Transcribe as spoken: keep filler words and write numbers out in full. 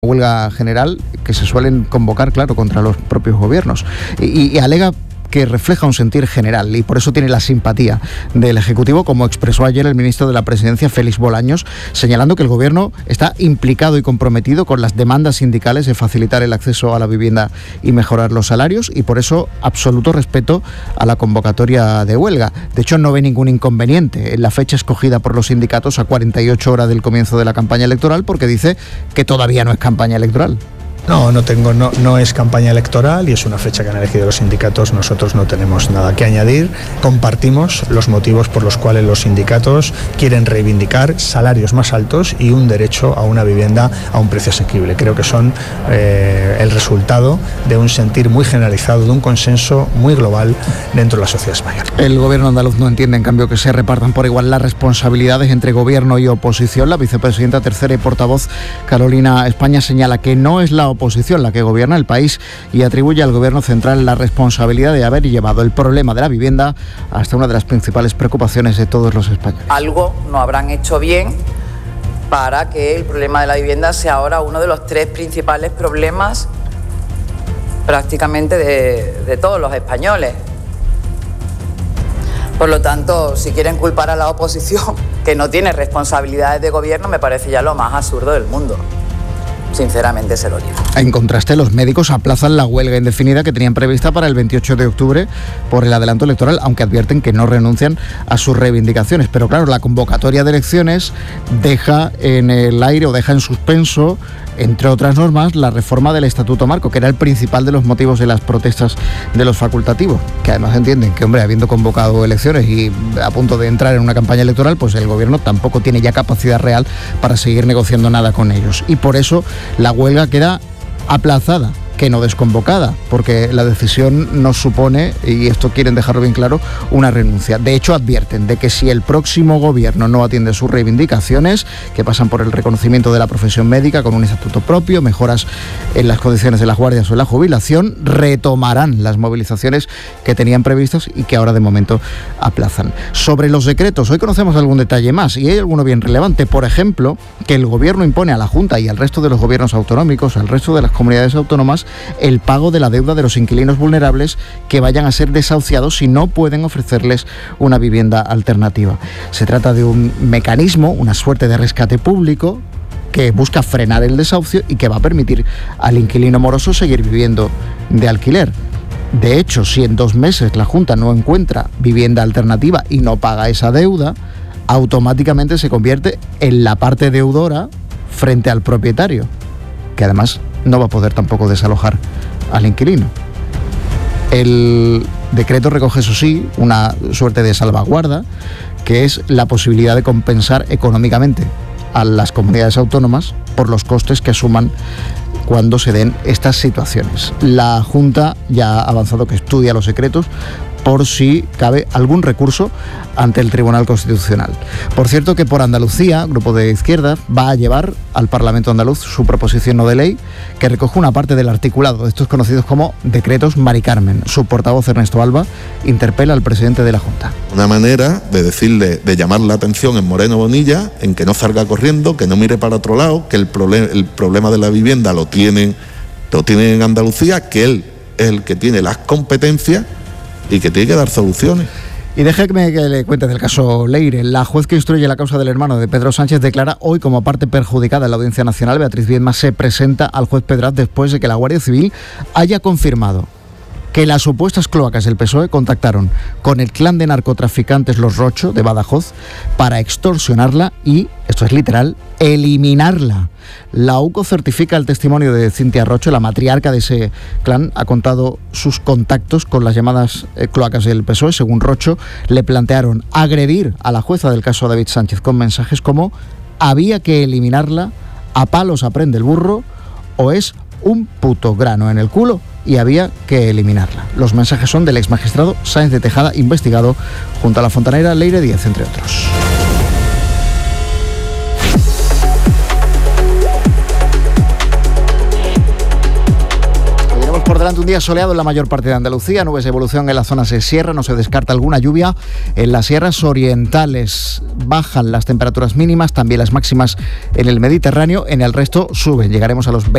huelga general que se suelen convocar, claro, contra los propios gobiernos. Y, y alega que refleja un sentir general y por eso tiene la simpatía del Ejecutivo, como expresó ayer el ministro de la Presidencia, Félix Bolaños, señalando que el Gobierno está implicado y comprometido con las demandas sindicales de facilitar el acceso a la vivienda y mejorar los salarios, y por eso absoluto respeto a la convocatoria de huelga. De hecho, no ve ningún inconveniente en la fecha escogida por los sindicatos a cuarenta y ocho horas del comienzo de la campaña electoral, porque dice que todavía no es campaña electoral. No, no tengo, no, no es campaña electoral y es una fecha que han elegido los sindicatos. Nosotros no tenemos nada que añadir. Compartimos los motivos por los cuales los sindicatos quieren reivindicar salarios más altos y un derecho a una vivienda a un precio asequible. Creo que son eh, el resultado de un sentir muy generalizado, de un consenso muy global dentro de la sociedad española. El gobierno andaluz no entiende, en cambio, que se repartan por igual las responsabilidades entre gobierno y oposición. La vicepresidenta tercera y portavoz Carolina España señala que no es la oposición la que gobierna el país y atribuye al gobierno central la responsabilidad de haber llevado el problema de la vivienda hasta una de las principales preocupaciones de todos los españoles. Algo no habrán hecho bien para que el problema de la vivienda sea ahora uno de los tres principales problemas prácticamente de, de todos los españoles. Por lo tanto, si quieren culpar a la oposición, que no tiene responsabilidades de gobierno, me parece ya lo más absurdo del mundo. Sinceramente se lo digo. En contraste, los médicos aplazan la huelga indefinida que tenían prevista para el veintiocho de octubre por el adelanto electoral, aunque advierten que no renuncian a sus reivindicaciones. Pero claro, la convocatoria de elecciones deja en el aire o deja en suspenso, entre otras normas, la reforma del Estatuto Marco, que era el principal de los motivos de las protestas de los facultativos, que además entienden que, hombre, habiendo convocado elecciones y a punto de entrar en una campaña electoral, pues el gobierno tampoco tiene ya capacidad real para seguir negociando nada con ellos. Y por eso la huelga queda aplazada, que no desconvocada, porque la decisión no supone, y esto quieren dejarlo bien claro, una renuncia. De hecho, advierten de que si el próximo gobierno no atiende sus reivindicaciones, que pasan por el reconocimiento de la profesión médica con un estatuto propio, mejoras en las condiciones de las guardias o en la jubilación, retomarán las movilizaciones que tenían previstas y que ahora de momento aplazan. Sobre los decretos, hoy conocemos algún detalle más, y hay alguno bien relevante. Por ejemplo, que el gobierno impone a la Junta y al resto de los gobiernos autonómicos, al resto de las comunidades autónomas, el pago de la deuda de los inquilinos vulnerables que vayan a ser desahuciados si no pueden ofrecerles una vivienda alternativa. Se trata de un mecanismo, una suerte de rescate público que busca frenar el desahucio y que va a permitir al inquilino moroso seguir viviendo de alquiler. De hecho, si en dos meses la Junta no encuentra vivienda alternativa y no paga esa deuda, automáticamente se convierte en la parte deudora frente al propietario, que además no va a poder tampoco desalojar al inquilino. El decreto recoge, eso sí, una suerte de salvaguarda, que es la posibilidad de compensar económicamente a las comunidades autónomas por los costes que asuman cuando se den estas situaciones. La Junta ya ha avanzado que estudia los decretos por si cabe algún recurso ante el Tribunal Constitucional. Por cierto, que por Andalucía, Grupo de Izquierda va a llevar al Parlamento andaluz su proposición no de ley que recoge una parte del articulado de estos conocidos como decretos Mari Carmen. Su portavoz, Ernesto Alba, interpela al presidente de la Junta. Una manera de decirle, de llamar la atención en Moreno Bonilla, en que no salga corriendo, que no mire para otro lado, que el, problem, el problema de la vivienda lo tienen, lo tienen en Andalucía, que él es el que tiene las competencias y que tiene que dar soluciones. Y déjeme que le cuente del caso Leire. La juez que instruye la causa del hermano de Pedro Sánchez declara hoy como parte perjudicada en la Audiencia Nacional. Beatriz Viedma se presenta al juez Pedraz después de que la Guardia Civil haya confirmado que las supuestas cloacas del P S O E contactaron con el clan de narcotraficantes Los Rocho de Badajoz para extorsionarla y, esto es literal, eliminarla. La U C O certifica el testimonio de Cintia Rocho, la matriarca de ese clan. Ha contado sus contactos con las llamadas eh, cloacas del P S O E. Según Rocho, le plantearon agredir a la jueza del caso David Sánchez con mensajes como: había que eliminarla, a palos aprende el burro, o es un puto grano en el culo y había que eliminarla. Los mensajes son del ex magistrado Sáenz de Tejada, investigado junto a la fontanera Leire Díaz, entre otros. delante un día soleado en la mayor parte de Andalucía, nubes de evolución en la zona de sierra, no se descarta alguna lluvia. En las sierras orientales bajan las temperaturas mínimas, también las máximas en el Mediterráneo, en el resto suben, llegaremos a los veinte